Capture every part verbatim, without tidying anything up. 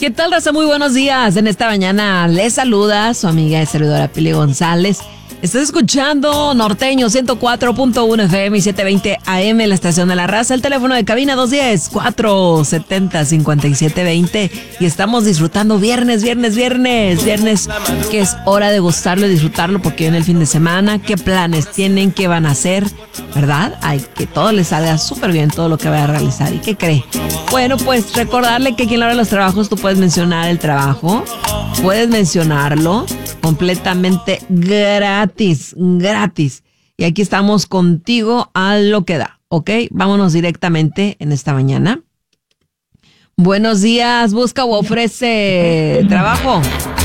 ¿Qué tal, raza? Muy buenos días. En esta mañana les saluda su amiga y servidora Pili González. Estás escuchando Norteño ciento cuatro punto uno F M y setecientos veinte A M, la estación de la raza. El teléfono de cabina dos uno cero, cuatro siete cero, cinco siete dos cero. Y estamos disfrutando viernes, viernes, viernes. Viernes que es hora de gustarlo y disfrutarlo porque viene el fin de semana. ¿Qué planes tienen? ¿Qué van a hacer? ¿Verdad? Ay, que todo les salga súper bien, todo lo que vaya a realizar. ¿Y qué cree? Bueno, pues recordarle que aquí en la hora de los trabajos tú puedes mencionar el trabajo. Puedes mencionarlo completamente gratis, gratis. Y aquí estamos contigo a lo que da, ¿ok? Vámonos directamente en esta mañana. Buenos días, busca o ofrece trabajo.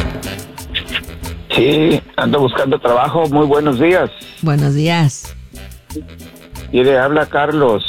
Sí, ando buscando trabajo. Muy buenos días. Buenos días. Y le habla Carlos.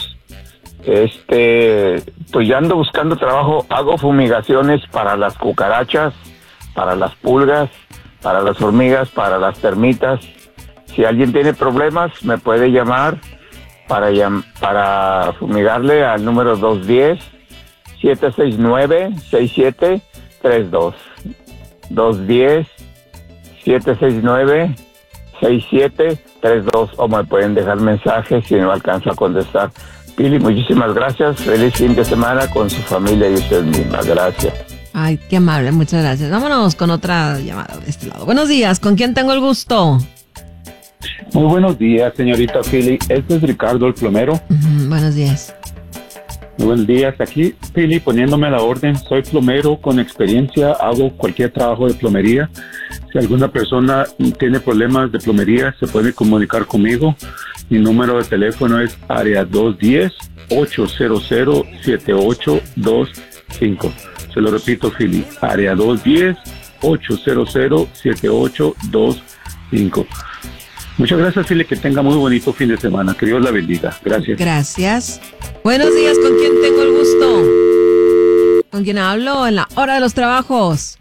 Este, pues ya ando buscando trabajo. Hago fumigaciones para las cucarachas, para las pulgas, para las hormigas, para las termitas. Si alguien tiene problemas, me puede llamar para, llam- para fumigarle al número dos uno cero, siete seis nueve, seis siete tres dos. dos uno cero, siete seis nueve, seis siete tres dos. O me pueden dejar mensajes si no alcanzo a contestar. Pili, muchísimas gracias. Feliz fin de semana con su familia y usted misma. Gracias. Ay, qué amable, muchas gracias. Vámonos con otra llamada de este lado. Buenos días, ¿con quién tengo el gusto? Muy buenos días, señorita Pili. Este es Ricardo, el plomero. Uh-huh, buenos días. Muy buenos días. Aquí, Pili, poniéndome a la orden. Soy plomero con experiencia. Hago cualquier trabajo de plomería. Si alguna persona tiene problemas de plomería, se puede comunicar conmigo. Mi número de teléfono es área dos uno cero, ocho cero cero, siete ocho dos cinco. Se lo repito, Pili. Área dos uno cero, ocho cero cero, siete ocho dos cinco. Muchas gracias, Pili, que tenga muy bonito fin de semana. Que Dios la bendiga. Gracias. Gracias. Buenos días, ¿con quién tengo el gusto? ¿Con quién hablo? En la hora de los trabajos.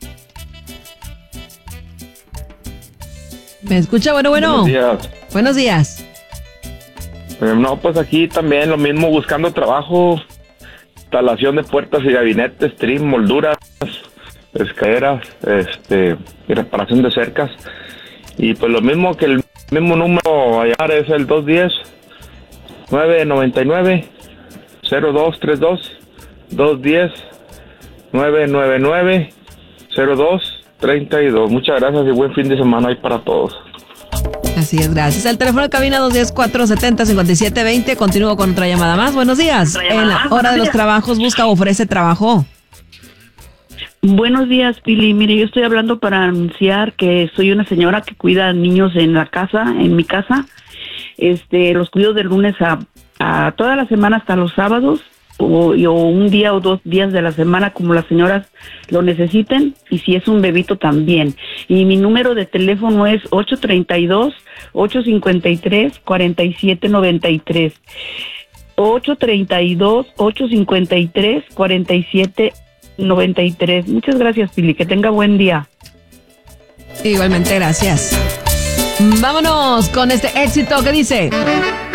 ¿Me escucha? Bueno, bueno. Buenos días. Buenos días. Eh, no, pues aquí también lo mismo, buscando trabajo. Instalación de puertas y gabinetes, trim, molduras, escaleras, este, y reparación de cercas. Y pues lo mismo que el mismo número a llamar es el dos uno cero, nueve nueve nueve, cero dos tres dos, dos uno cero, nueve nueve nueve, cero dos tres dos. Muchas gracias y buen fin de semana ahí para todos. Así es, gracias. El teléfono de cabina dos uno cero, cuatro siete cero, cinco siete dos cero. Continúo con otra llamada más. Buenos días. En la hora de los trabajos, busca o ofrece trabajo. Buenos días, Pili. Mire, yo estoy hablando para anunciar que soy una señora que cuida niños en la casa, en mi casa. Este, los cuido de lunes a, a toda la semana hasta los sábados, o, o un día o dos días de la semana como las señoras lo necesiten, y si es un bebito también. Y mi número de teléfono es ocho tres dos, ocho cinco tres, cuatro siete nueve tres. ocho tres dos, ocho cinco tres, cuatro siete noventa y tres. Muchas gracias, Pili. Que tenga buen día. Igualmente, gracias. Vámonos con este éxito que dice...